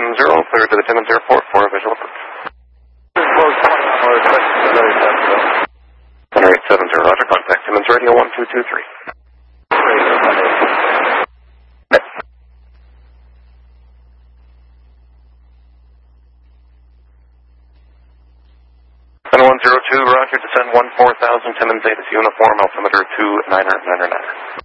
clear to the Timmins Airport for a visual approach. 10870, roger, contact Timmins Radio 1223. 102, roger, descend 14,000, Timmins 8 is uniform, altimeter 2999.